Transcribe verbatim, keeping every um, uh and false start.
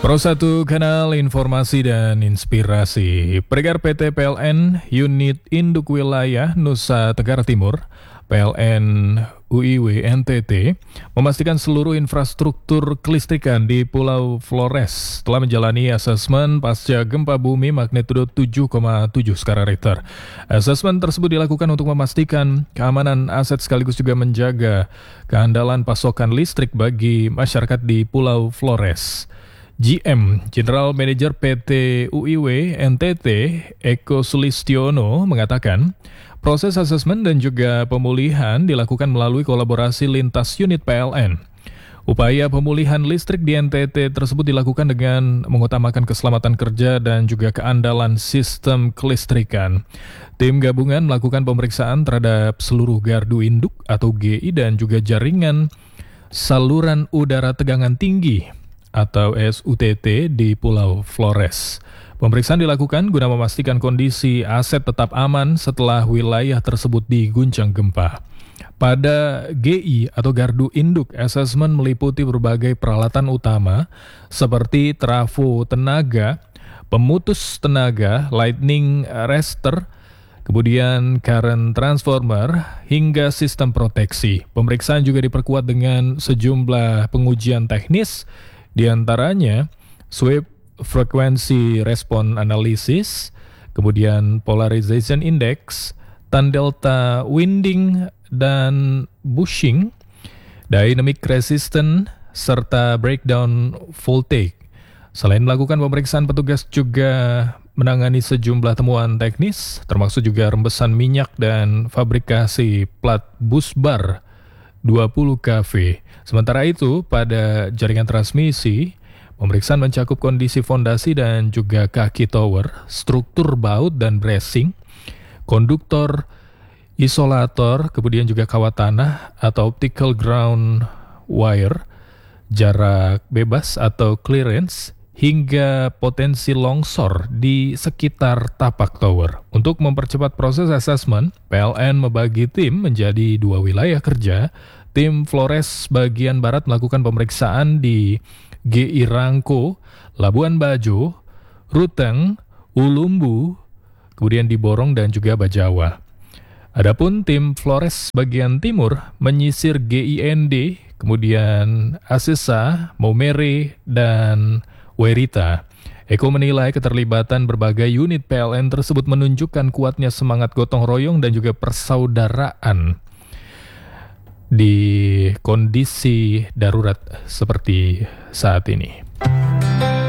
Pro satu Kanal Informasi dan Inspirasi. Peregar P T P L N Unit Induk Wilayah Nusa Tenggara Timur P L N U I W N T T memastikan seluruh infrastruktur kelistrikan di Pulau Flores telah menjalani asesmen pasca gempa bumi magnitudo tujuh koma tujuh skala Richter. Asesmen tersebut dilakukan untuk memastikan keamanan aset sekaligus juga menjaga keandalan pasokan listrik bagi masyarakat di Pulau Flores. G M, General Manager P T U I W N T T, Eko Sulistiono mengatakan, proses asesmen dan juga pemulihan dilakukan melalui kolaborasi lintas unit P L N. Upaya pemulihan listrik di N T T tersebut dilakukan dengan mengutamakan keselamatan kerja dan juga keandalan sistem kelistrikan. Tim gabungan melakukan pemeriksaan terhadap seluruh gardu induk atau G I dan juga jaringan saluran udara tegangan tinggi atau S U T T di Pulau Flores. Pemeriksaan dilakukan guna memastikan kondisi aset tetap aman setelah wilayah tersebut diguncang gempa. Pada G I atau gardu induk, asesmen meliputi berbagai peralatan utama seperti trafo tenaga, pemutus tenaga, lightning arrestor, kemudian current transformer, hingga sistem proteksi. Pemeriksaan juga diperkuat dengan sejumlah pengujian teknis, di antaranya sweep frequency response analysis, kemudian polarization index, tan delta winding dan bushing, dynamic resistance, serta breakdown voltage. Selain melakukan pemeriksaan, petugas juga menangani sejumlah temuan teknis, termasuk juga rembesan minyak dan fabrikasi plat bus bar dua puluh K V. Sementara itu, pada jaringan transmisi, pemeriksaan mencakup kondisi fondasi dan juga kaki tower, struktur baut dan bracing, konduktor, isolator, kemudian juga kawat tanah atau optical ground wire, jarak bebas atau clearance, hingga potensi longsor di sekitar tapak tower. Untuk mempercepat proses asesmen, P L N membagi tim menjadi dua wilayah kerja. Tim Flores bagian barat melakukan pemeriksaan di G I Rangko, Labuan Bajo, Ruteng, Ulumbu, kemudian di Borong dan juga Bajawa. Adapun tim Flores bagian timur menyisir G I N D, kemudian Asesa, Maumere, dan Werita. Eko menilai keterlibatan berbagai unit P L N tersebut menunjukkan kuatnya semangat gotong royong dan juga persaudaraan di kondisi darurat seperti saat ini.